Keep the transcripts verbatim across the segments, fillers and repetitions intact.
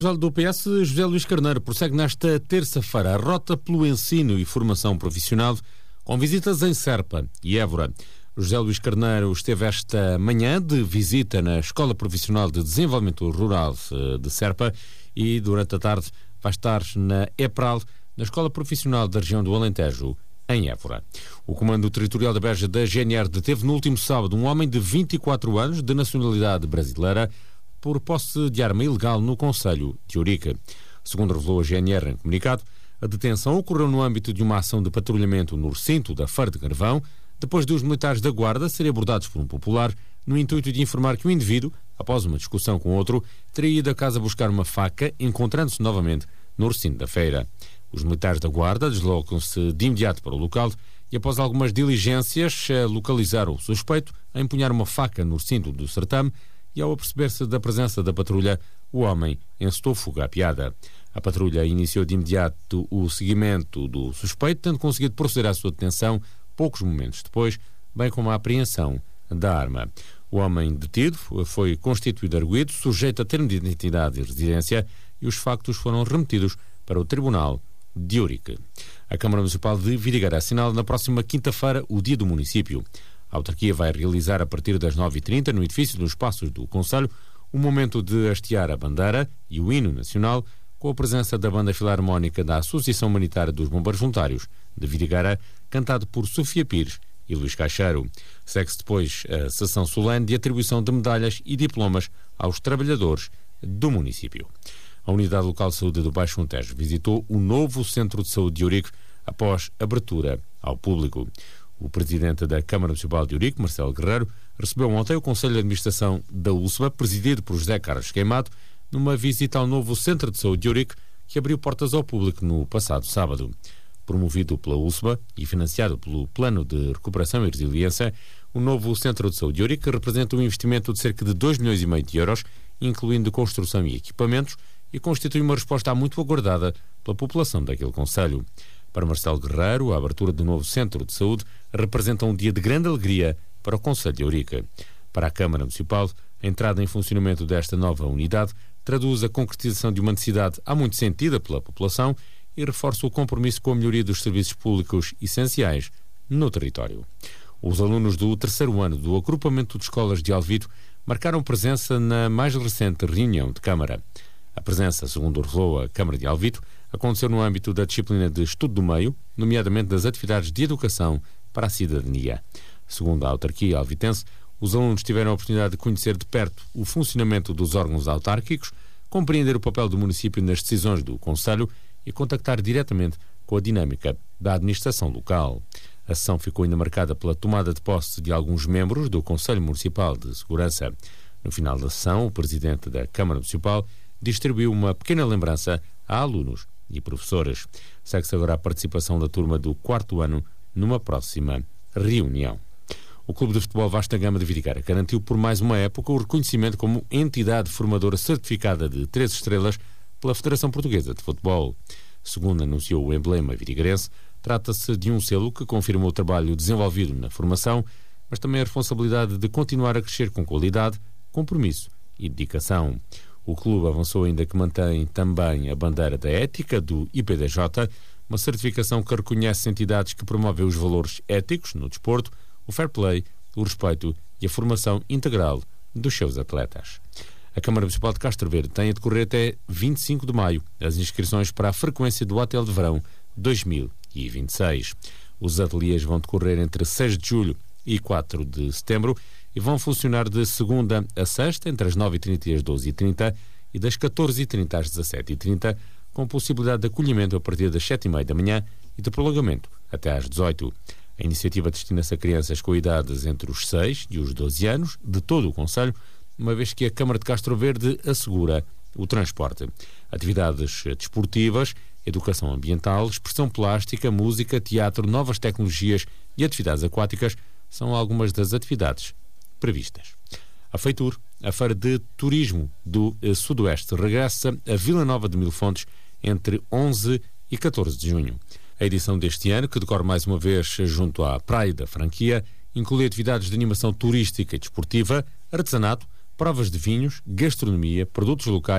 Do P S, José Luís Carneiro prossegue nesta terça-feira a rota pelo ensino e formação profissional com visitas em Serpa e Évora. José Luís Carneiro esteve esta manhã de visita na Escola Profissional de Desenvolvimento Rural de Serpa e durante a tarde vai estar na EPRAL, na Escola Profissional da região do Alentejo, em Évora. O Comando Territorial da Beja da G N R deteve no último sábado um homem de vinte e quatro anos, de nacionalidade brasileira, por posse de arma ilegal no concelho de Ourique. Segundo revelou a G N R em comunicado, a detenção ocorreu no âmbito de uma ação de patrulhamento no recinto da Feira de Carvão, depois dos militares da Guarda serem abordados por um popular, no intuito de informar que o indivíduo, após uma discussão com outro, teria ido a casa buscar uma faca, encontrando-se novamente no recinto da feira. Os militares da Guarda deslocam-se de imediato para o local e, após algumas diligências, localizaram o suspeito a empunhar uma faca no recinto do certame, e ao aperceber-se da presença da patrulha, o homem encetou fuga à piada. A patrulha iniciou de imediato o seguimento do suspeito, tendo conseguido proceder à sua detenção poucos momentos depois, bem como a apreensão da arma. O homem detido foi constituído arguido, sujeito a termo de identidade e residência, e os factos foram remetidos para o Tribunal de Ourique. A Câmara Municipal de Vidigueira assinala na próxima quinta-feira o Dia do Município. A autarquia vai realizar a partir das nove e trinta, no edifício dos Passos do Concelho, um momento de hastear a bandeira e o hino nacional, com a presença da Banda Filarmónica da Associação Humanitária dos Bombeiros Voluntários de Vidigueira, cantado por Sofia Pires e Luís Caixeiro. Segue-se depois a sessão solene de atribuição de medalhas e diplomas aos trabalhadores do município. A Unidade Local de Saúde do Baixo Montejo visitou o novo Centro de Saúde de Ourique após abertura ao público. O presidente da Câmara Municipal de Ourique, Marcelo Guerreiro, recebeu ontem o Conselho de Administração da U S B A, presidido por José Carlos Queimado, numa visita ao novo Centro de Saúde de Ourique, que abriu portas ao público no passado sábado. Promovido pela U S B A e financiado pelo Plano de Recuperação e Resiliência, o novo Centro de Saúde de Ourique representa um investimento de cerca de dois milhões e meio de euros, incluindo construção e equipamentos, e constitui uma resposta muito aguardada pela população daquele concelho. Para Marcelo Guerreiro, a abertura do novo Centro de Saúde representa um dia de grande alegria para o concelho de Ourique. Para a Câmara Municipal, a entrada em funcionamento desta nova unidade traduz a concretização de uma necessidade há muito sentida pela população e reforça o compromisso com a melhoria dos serviços públicos essenciais no território. Os alunos do terceiro ano do agrupamento de escolas de Alvito marcaram presença na mais recente reunião de Câmara. A presença, segundo revelou a Câmara de Alvito, aconteceu no âmbito da disciplina de Estudo do Meio, nomeadamente das atividades de educação para a cidadania. Segundo a autarquia alvitense, os alunos tiveram a oportunidade de conhecer de perto o funcionamento dos órgãos autárquicos, compreender o papel do município nas decisões do concelho e contactar diretamente com a dinâmica da administração local. A sessão ficou ainda marcada pela tomada de posse de alguns membros do Conselho Municipal de Segurança. No final da sessão, o presidente da Câmara Municipal distribuiu uma pequena lembrança a alunos e professores. Segue-se agora a participação da turma do quarto ano numa próxima reunião. O Clube de Futebol Vasta Gama de Vidigueira garantiu por mais uma época o reconhecimento como entidade formadora certificada de três estrelas pela Federação Portuguesa de Futebol. Segundo anunciou o emblema vidigueirense, trata-se de um selo que confirma o trabalho desenvolvido na formação, mas também a responsabilidade de continuar a crescer com qualidade, compromisso e dedicação. O clube avançou ainda que mantém também a bandeira da ética do I P D J, uma certificação que reconhece entidades que promovem os valores éticos no desporto, o fair play, o respeito e a formação integral dos seus atletas. A Câmara Municipal de Castro Verde tem a decorrer até vinte e cinco de maio as inscrições para a frequência do Hotel de Verão dois mil e vinte e seis. Os ateliês vão decorrer entre seis de julho e quatro de setembro e vão funcionar de segunda a sexta, entre as nove e trinta e as doze e trinta e das catorze e trinta às dezassete e trinta, com possibilidade de acolhimento a partir das sete e meia da manhã e de prolongamento até às dezoito. A iniciativa destina-se a crianças com idades entre os seis e os doze anos de todo o concelho, uma vez que a Câmara de Castro Verde assegura o transporte. Atividades desportivas, educação ambiental, expressão plástica, música, teatro, novas tecnologias e atividades aquáticas são algumas das atividades previstas. A Feitur, a Feira de Turismo do Sudoeste, regressa a Vila Nova de Mil Fontes entre onze e catorze de junho. A edição deste ano, que decorre mais uma vez junto à Praia da Franquia, inclui atividades de animação turística e desportiva, artesanato, provas de vinhos, gastronomia, produtos locais,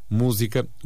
música,